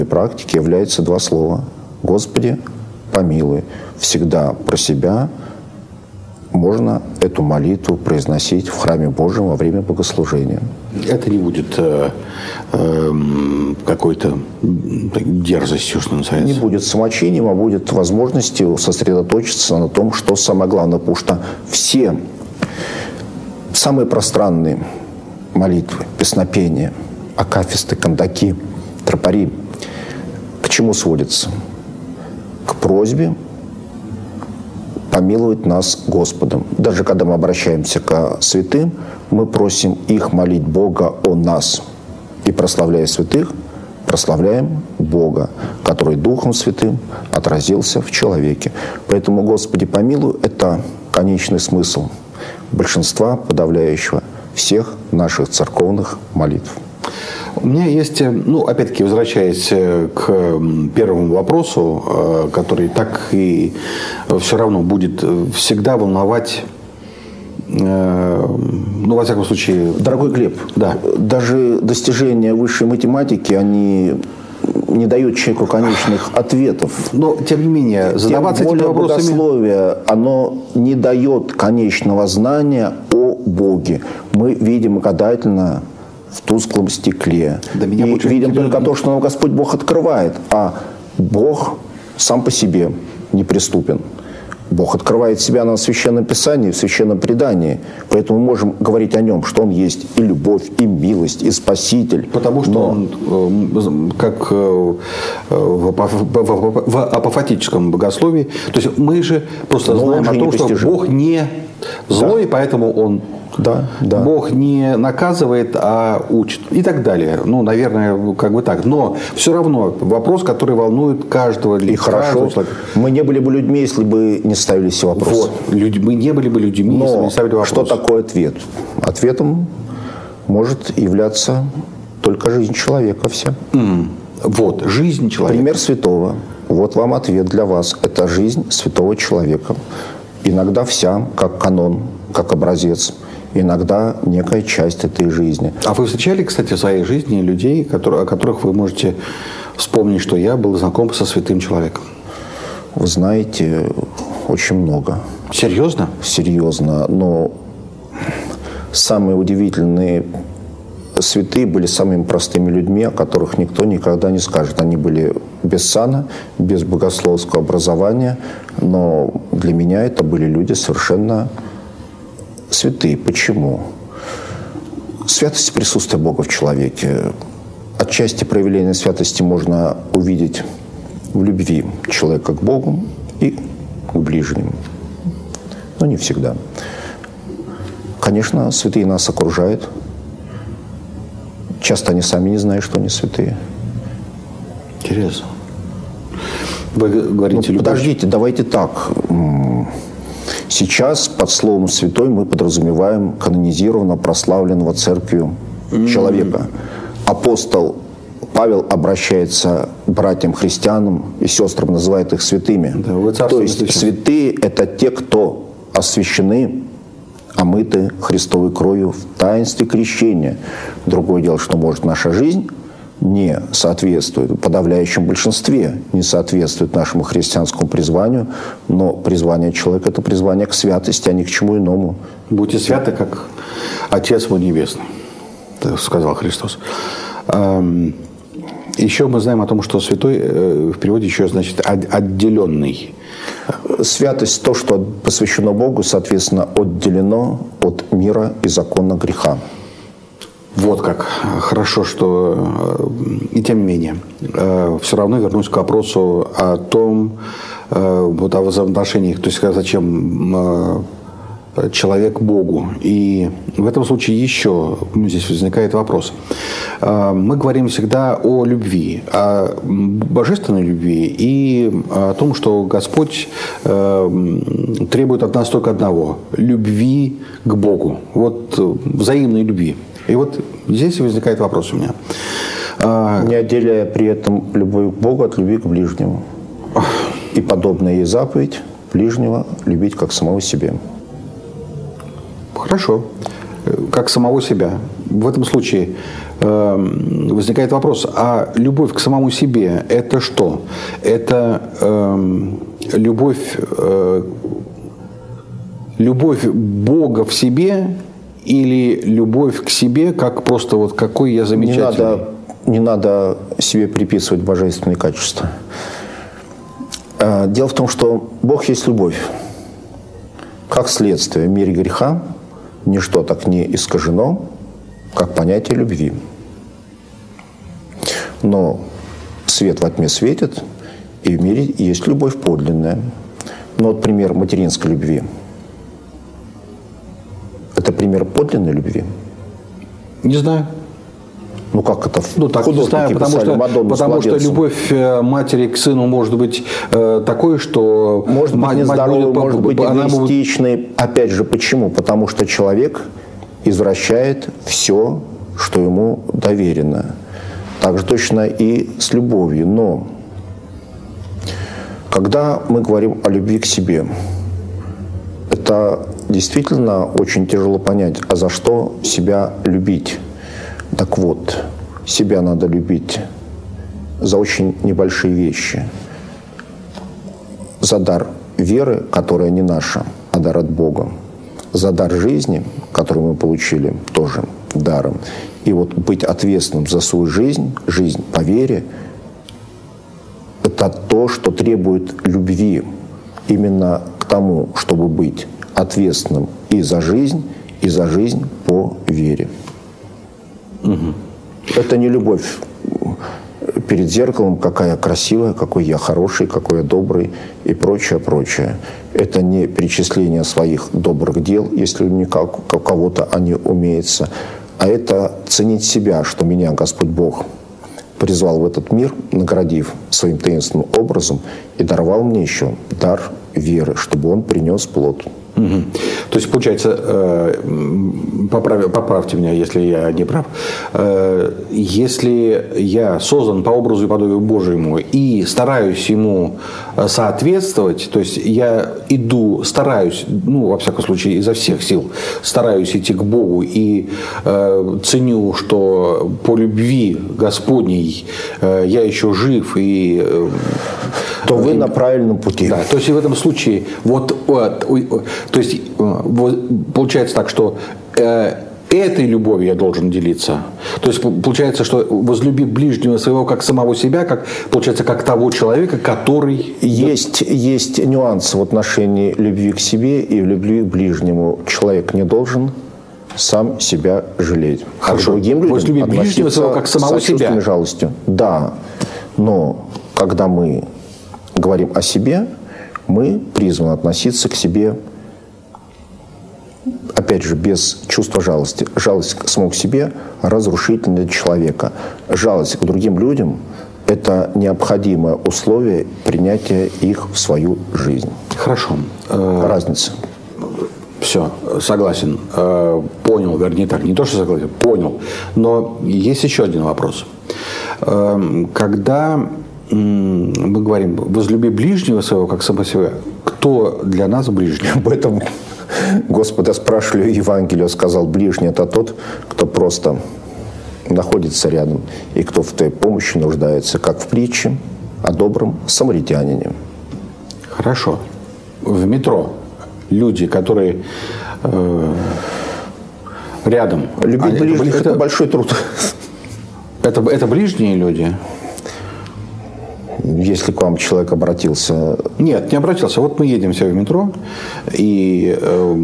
практике является два слова. Господи, помилуй. Всегда про себя можно эту молитву произносить в храме Божьем во время богослужения. Это не будет какой-то дерзостью, что называется? Не будет самочинием, а будет возможностью сосредоточиться на том, что самое главное. Потому что все самые пространные молитвы, песнопения, акафисты, кандаки, тропари к чему сводятся? К просьбе помиловать нас Господом. Даже когда мы обращаемся к святым, мы просим их молить Бога о нас. И прославляя святых, прославляем Бога, который Духом Святым отразился в человеке. Поэтому «Господи, помилуй» – это конечный смысл большинства подавляющего всех наших церковных молитв. У меня есть, опять-таки, возвращаясь к первому вопросу, который так и все равно будет всегда волновать, во всяком случае... Дорогой Глеб, да. Даже достижения высшей математики, они не дают человеку конечных ответов. Но, тем не менее, задаваться этими вопросами... Богословие, оно не дает конечного знания о Боге. Мы видим гадательно в тусклом стекле. И видим только то, что нам Господь Бог открывает. А Бог сам по себе неприступен. Бог открывает себя нам в Священном Писании, в Священном Предании. Поэтому мы можем говорить о Нем, что Он есть и любовь, и милость, и Спаситель. Потому что Он, как в апофатическом богословии, то есть мы же просто знаем о том, что Бог не злой, поэтому Он... Да. Бог не наказывает, а учит. И так далее. Наверное, как бы так. Но все равно вопрос, который волнует каждого. И хорошо. Мы не были бы людьми, если бы не ставили все вопросы. Мы не были бы людьми, если бы не ставили вопросы. Что такое ответ? Ответом может являться только жизнь человека вся. Жизнь человека. Пример святого. Вот вам ответ для вас. Это жизнь святого человека. Иногда вся, как канон, как образец. Иногда некая часть этой жизни. А вы встречали, кстати, в своей жизни людей, о которых вы можете вспомнить, что я был знаком со святым человеком? Вы знаете, очень много. Серьезно? Серьезно. Но самые удивительные святые были самыми простыми людьми, о которых никто никогда не скажет. Они были без сана, без богословского образования, но для меня это были люди совершенно святые. Почему? Святость – присутствие Бога в человеке. Отчасти проявление святости можно увидеть в любви человека к Богу и к ближним. Но не всегда. Конечно, святые нас окружают. Часто они сами не знают, что они святые. Интересно. Вы говорите... Подождите, давайте так. Сейчас под словом «святой» мы подразумеваем канонизированного, прославленного церковью человека. Апостол Павел обращается к братьям-христианам и сестрам, называет их святыми. То есть святые – это те, кто освящены, омыты Христовой кровью в таинстве крещения. Другое дело, что, может, наша жизнь не соответствует, в подавляющем большинстве не соответствует нашему христианскому призванию, но призвание человека – это призвание к святости, а не к чему иному. «Будьте святы, как Отец мой Небесный», сказал Христос. Еще мы знаем о том, что святой в переводе еще значит «отделенный». Святость – то, что посвящено Богу, соответственно, отделено от мира и закона греха. Вот как. Хорошо, что... И тем не менее, все равно вернусь к вопросу о том, о взаимоотношениях, то есть зачем человек Богу. И в этом случае еще здесь возникает вопрос. Мы говорим всегда о любви, о божественной любви и о том, что Господь требует от нас только одного – любви к Богу, взаимной любви. И здесь возникает вопрос у меня. Не отделяя при этом любовь к Богу от любви к ближнему. И подобная ей заповедь ближнего любить как самого себя. Хорошо. Как самого себя. в этом случае возникает вопрос, а любовь к самому себе – это что? Это любовь Бога в себе или любовь к себе, как просто вот какой я замечательный? Не надо себе приписывать божественные качества. Дело в том, что Бог есть любовь. Как следствие, в мире греха ничто так не искажено, как понятие любви. Но свет во тьме светит, и в мире есть любовь подлинная. Ну вот пример материнской любви. Это пример подлинной любви? Не знаю. Ну как это? Ну так не знаю, потому что любовь матери к сыну может быть такой, что может быть нездоровой, может быть эгоистичной. Опять же, почему? Потому что человек извращает все, что ему доверено. Так же точно и с любовью. Но когда мы говорим о любви к себе, это действительно очень тяжело понять, а за что себя любить? Так вот, себя надо любить за очень небольшие вещи. За дар веры, которая не наша, а дар от Бога. За дар жизни, который мы получили тоже даром. И вот быть ответственным за свою жизнь, жизнь по вере, это то, что требует любви именно к тому, чтобы быть ответственным и за жизнь по вере. Угу. Это не любовь перед зеркалом, какая я красивая, какой я хороший, какой я добрый и прочее, прочее. Это не перечисление своих добрых дел, если у кого-то они умеются, а это ценить себя, что меня Господь Бог призвал в этот мир, наградив своим таинственным образом и даровал мне еще дар веры, чтобы он принес плод. Угу. То есть, получается, поправьте меня, если я не прав, если я создан по образу и подобию Божьему и стараюсь ему соответствовать, то есть я стараюсь, во всяком случае, изо всех сил стараюсь идти к Богу и ценю, что по любви Господней я еще жив и... то вы на правильном пути. Да, то есть в этом случае то есть получается так, что этой любовью я должен делиться. То есть получается, что возлюби ближнего своего как самого себя, получается, как того человека, который... Есть нюансы в отношении любви к себе и любви к ближнему. Человек не должен сам себя жалеть. Хорошо. Возлюби ближнего своего как самого себя. И жалостью. Да, но когда мы говорим о себе, мы призваны относиться к себе, опять же, без чувства жалости. Жалость к самому себе разрушительна для человека. Жалость к другим людям – это необходимое условие принятия их в свою жизнь. Хорошо. Разница. Все, согласен. Понял, вернее так, не то, что согласен, понял. Но есть еще один вопрос. Когда мы говорим, возлюби ближнего своего, как самого себя, кто для нас ближний? Об этом Господа спрашивали в Евангелии, сказал, ближний – это тот, кто просто находится рядом и кто в твоей помощи нуждается, как в притче о добром самаритянине. Хорошо. В метро люди, которые рядом… Любить ближних – это большой труд. Это ближние люди? Если к вам человек обратился... Нет, не обратился. Вот мы едем все в метро, и...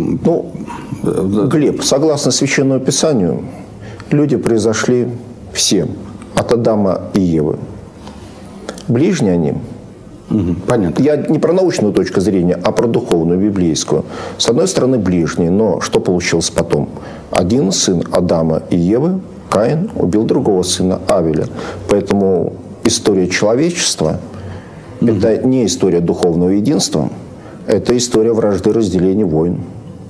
Глеб, согласно Священному Писанию, люди произошли все от Адама и Евы. Ближние они. Понятно. Я не про научную точку зрения, а про духовную, библейскую. С одной стороны, ближние, но что получилось потом? Один сын Адама и Евы, Каин, убил другого сына Авеля. Поэтому история человечества – это не история духовного единства, это история вражды, разделения, войн.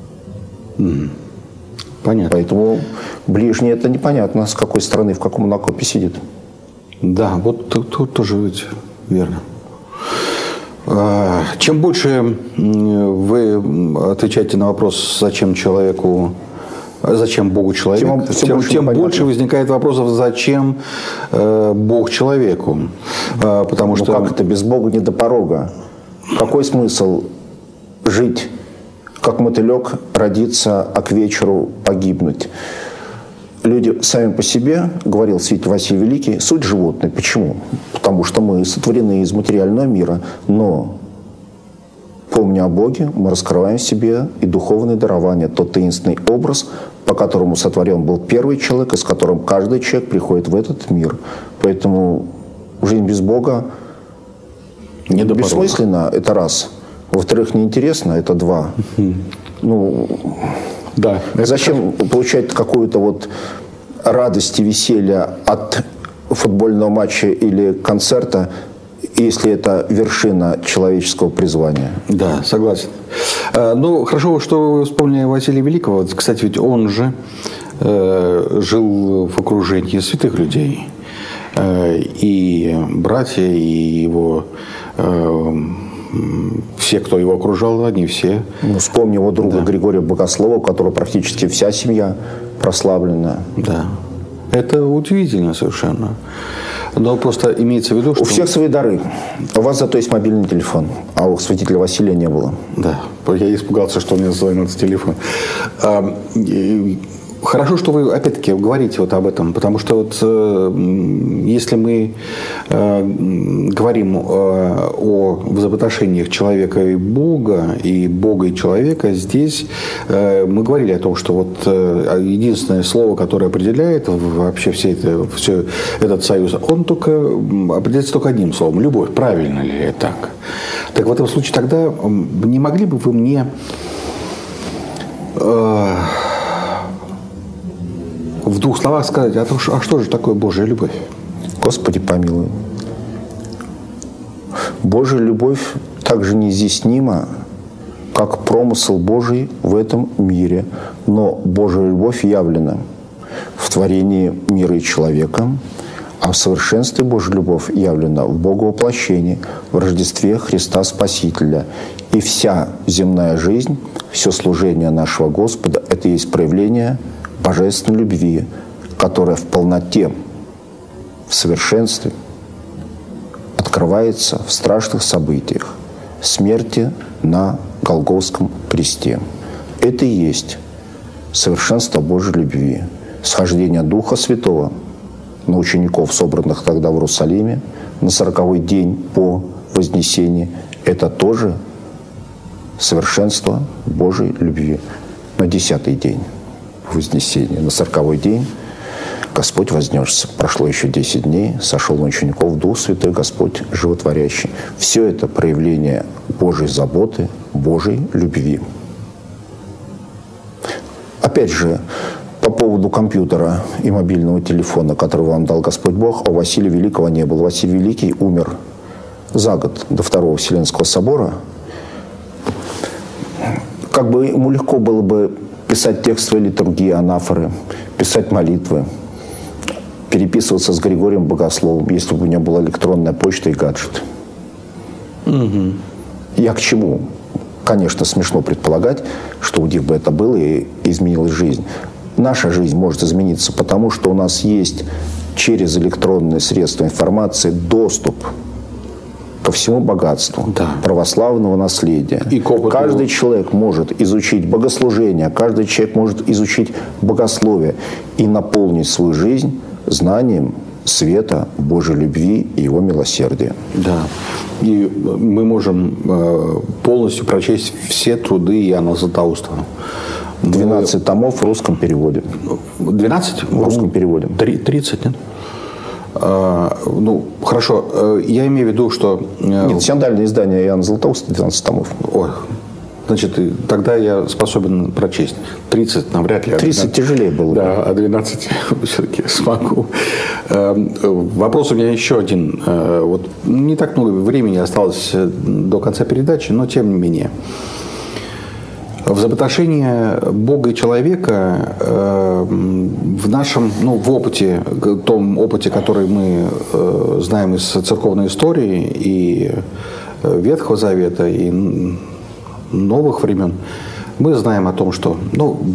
Понятно. Поэтому ближний – это непонятно, с какой стороны, в каком окопе сидит. Да, вот тут тоже ведь верно. Чем больше вы отвечаете на вопрос, зачем человеку Зачем Богу человек? Тем больше возникает вопросов, зачем Бог человеку. Потому что... как это без Бога не до порога? Какой смысл жить, как мотылек, родиться, а к вечеру погибнуть? Люди сами по себе, говорил святитель Василий Великий, суть животные. Почему? Потому что мы сотворены из материального мира, но... Помня о Боге, мы раскрываем в себе и духовные дарования, тот таинственный образ, по которому сотворен был первый человек, и с которым каждый человек приходит в этот мир. Поэтому жизнь без Бога бессмысленна, это раз. Во-вторых, неинтересно, это два. Да, зачем получать какую-то вот радость и веселье от футбольного матча или концерта, если это вершина человеческого призвания? Да, согласен. Ну, хорошо, что вы вспомнили Василия Великого. Кстати, ведь он же жил в окружении святых людей. И братья, и его... все, кто его окружал, они все... Вспомни его друга Григория Богослова, у которого практически вся семья прославлена. Да. Это удивительно совершенно. Но просто имеется в виду, что... У всех свои дары. У вас зато есть мобильный телефон, а у святителя Василия не было. Да, я испугался, что у меня звонит телефон. Хорошо, что вы опять-таки говорите вот об этом, потому что вот если мы говорим о взаимоотношениях человека и Бога и человека, здесь мы говорили о том, что вот единственное слово, которое определяет вообще все этот союз, он определяется только одним словом – любовь. Правильно ли это так? Так в этом случае тогда не могли бы вы мне... в двух словах сказать, а что же такое Божья любовь? Господи помилуй. Божья любовь так же неизъяснима, как промысел Божий в этом мире. Но Божья любовь явлена в творении мира и человека, а в совершенстве Божья любовь явлена в Боговоплощении, в Рождестве Христа Спасителя. И вся земная жизнь, все служение нашего Господа – это есть проявление божественной любви, которая в полноте, в совершенстве открывается в страшных событиях смерти на Голгофском кресте. Это и есть совершенство Божьей любви, схождение Духа Святого на учеников, собранных тогда в Иерусалиме, на 40-й день по Вознесении. Это тоже совершенство Божьей любви. На 10-й день Вознесения, на 40-й день Господь вознесся. Прошло еще 10 дней, сошел на учеников Дух Святой, Господь животворящий. Все это проявление Божьей заботы, Божьей любви. Опять же, по поводу компьютера и мобильного телефона, который вам дал Господь Бог, у Василия Великого не было. Василий Великий умер за год до Второго Вселенского собора. Как бы ему легко было бы писать текстовые литургии, анафоры, писать молитвы, переписываться с Григорием Богословом, если бы у него была электронная почта и гаджет. Угу. Я к чему? Конечно, смешно предполагать, что у них бы это было и изменилась жизнь. Наша жизнь может измениться, потому что у нас есть через электронные средства информации доступ ко всему богатству православного наследия. И каждый человек может изучить богослужение, каждый человек может изучить богословие и наполнить свою жизнь знанием света Божьей любви и Его милосердия. Да. И мы можем полностью прочесть все труды Иоанна Златоуста. 12 томов в русском переводе. 12? В русском переводе. 30, нет? Ну, хорошо. Я имею в виду, что... Нет, синодальное издание Иоанна Златоуста 12 томов. Ой, значит, тогда я способен прочесть. 30 навряд ли. 30 тяжелее было. Да, а 12 все-таки смогу. Вопрос у меня еще один. Вот не так много времени осталось до конца передачи, но тем не менее. Взаимоотношения Бога и человека в нашем, в опыте, том опыте, который мы знаем из церковной истории и Ветхого Завета, и новых времен, мы знаем о том, что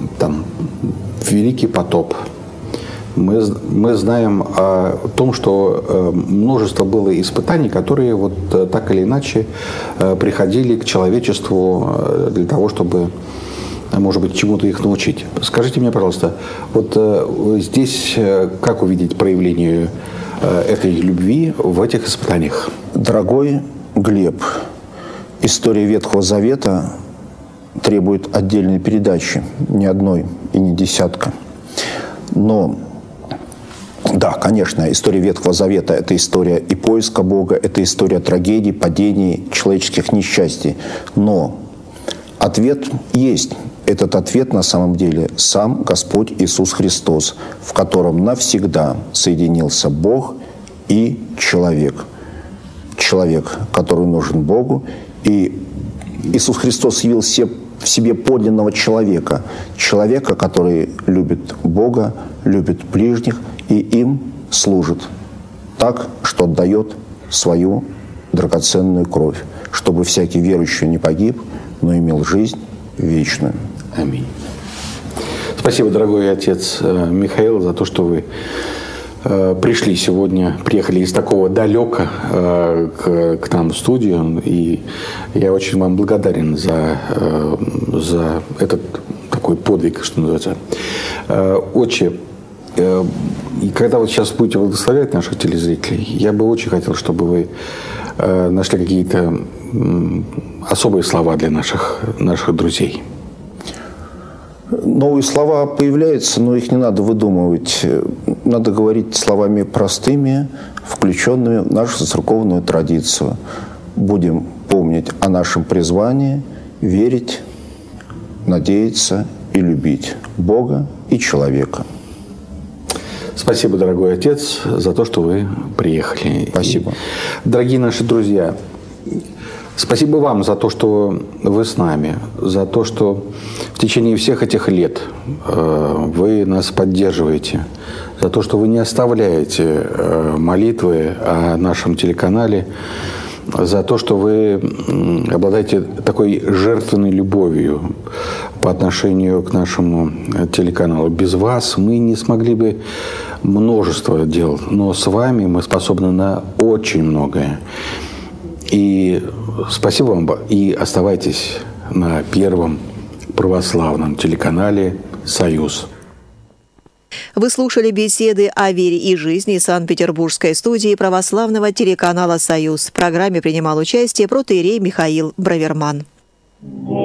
там Великий потоп. Мы знаем о том, что множество было испытаний, которые вот так или иначе приходили к человечеству для того, чтобы, может быть, чему-то их научить. Скажите мне, пожалуйста, вот здесь как увидеть проявление этой любви в этих испытаниях? Дорогой Глеб, история Ветхого Завета требует отдельной передачи, не одной и не десятка. Но да, конечно, история Ветхого Завета – это история и поиска Бога, это история трагедий, падений, человеческих несчастий. Но ответ есть. Этот ответ на самом деле сам Господь Иисус Христос, в котором навсегда соединился Бог и человек. Человек, который нужен Богу. И Иисус Христос явил в себе подлинного человека. Человека, который любит Бога, любит ближних и им служит так, что отдает свою драгоценную кровь, чтобы всякий верующий не погиб, но имел жизнь вечную. Аминь. Спасибо, дорогой отец Михаил, за то, что вы пришли сегодня, приехали из такого далека к нам в студию, и я очень вам благодарен за этот такой подвиг, что называется. Отче, и когда вы сейчас будете благословлять наших телезрителей, я бы очень хотел, чтобы вы нашли какие-то особые слова для наших друзей. Новые слова появляются, но их не надо выдумывать. Надо говорить словами простыми, включенными в нашу церковную традицию. Будем помнить о нашем призвании, верить, надеяться и любить Бога и человека. Спасибо, дорогой отец, за то, что вы приехали. Спасибо. И, дорогие наши друзья, спасибо вам за то, что вы с нами, за то, что в течение всех этих лет вы нас поддерживаете, за то, что вы не оставляете молитвы о нашем телеканале, за то, что вы обладаете такой жертвенной любовью по отношению к нашему телеканалу. Без вас мы не смогли бы множество дел, но с вами мы способны на очень многое. И спасибо вам, и оставайтесь на первом православном телеканале «Союз». Вы слушали беседы о вере и жизни Санкт-Петербургской студии православного телеканала «Союз». В программе принимал участие протоиерей Михаил Браверман.